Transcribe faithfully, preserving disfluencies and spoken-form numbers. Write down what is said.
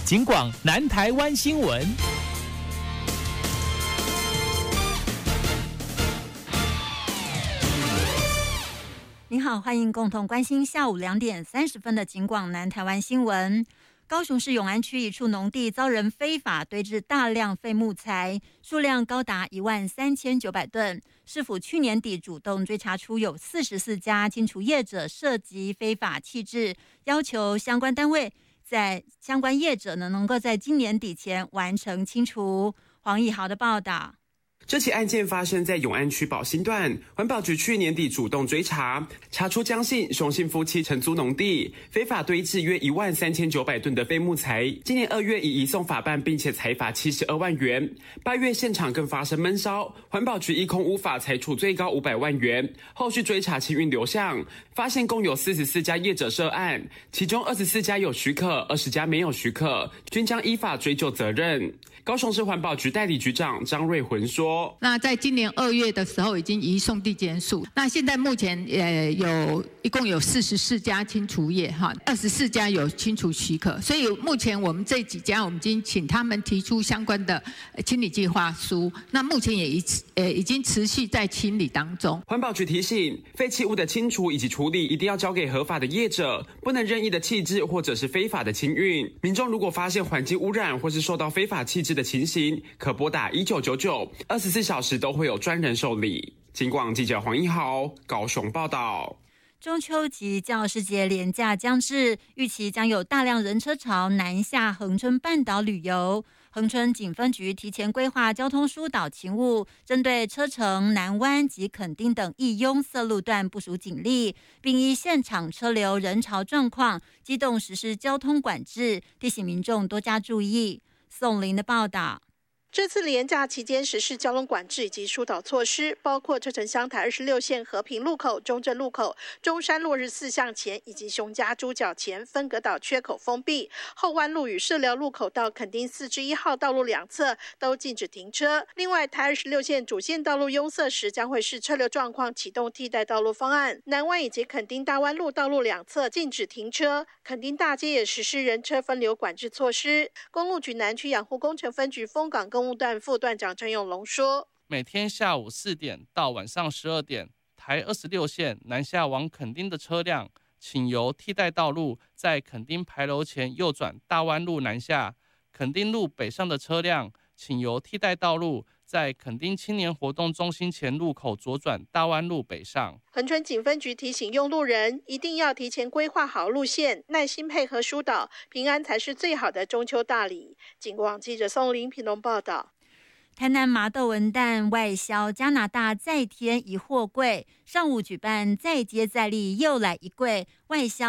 警广南台湾新闻。 您好，欢迎共同关心下午两点三十分的警广南台湾新闻。高雄市永安区一处农地遭人非法堆置大量废木材，数量高达一万三千九百吨。市府去年底主动追查出有四十四家清除业者涉及非法弃置，要求相关单位在相关业者呢能够在今年底前完成清除。黄义豪的报道。 这起案件发生在永安区宝兴段，环保局去年底主动追查，查出江姓、熊姓夫妻承租农地，非法堆置约一万三千九百吨的废木材。今年二月已移送法办，并且裁罚七十二万元。八月现场更发生闷烧，环保局一空无法裁处最高五百万元。后续追查清运流向，发现共有四十四家业者涉案，其中二十四家有许可，二十家没有许可，均将依法追究责任。高雄市环保局代理局长张瑞浑说。 那在今年二月的时候已经移送地检署，那现在目前呃有一共有四十四家清除业哈，二十四家有清除许可，所以目前我们这几家我们已经请他们提出相关的清理计划书，那目前也已呃已经持续在清理当中。 环保局提醒，废弃物的清除以及处理一定要交给合法的业者，不能任意的弃置或者是非法的清运。民众如果发现环境污染或是受到非法弃置的情形，可拨打一九九九，二十四小时都会有专人受理。警广记者黄一豪高雄报道。 中秋及教师节连假将至，预期将有大量人车潮南下恒春半岛旅游。恒春警分局提前规划交通疏导勤务，针对车城、南湾及垦丁等易拥塞路段部署警力，并依现场车流人潮状况，机动实施交通管制，提醒民众多加注意。宋林的报道。 这次连假期间实施交通管制以及疏导措施，包括车城乡台二十六线和平路口、中正路口、中山落日四巷前以及熊家猪脚前分隔岛缺口封闭，后湾路与社寮路口到垦丁四之一号道路两侧都禁止停车。另外，台二十六线主线道路拥塞时，将会视车流状况启动替代道路方案。南湾以及垦丁大湾路道路两侧禁止停车，垦丁大街也实施人车分流管制措施。公路局南区养护工程分局丰港公务段副段长陈永龙说， 每天下午四点到晚上十二点，台二十六线南下往垦丁的车辆，请由替代道路在垦丁牌楼前右转大湾路南下；垦丁路北上的车辆，请由替代道路在垦丁青年活动中心前路口左转大湾路北上。 恒春警分局提醒用路人一定要提前规划好路线，耐心配合疏导，平安才是最好的中秋大礼。警广记者宋林屏东报道。 台南麻豆文旦外销加拿大再添一货柜，上午举办再接再厉，又来一柜外销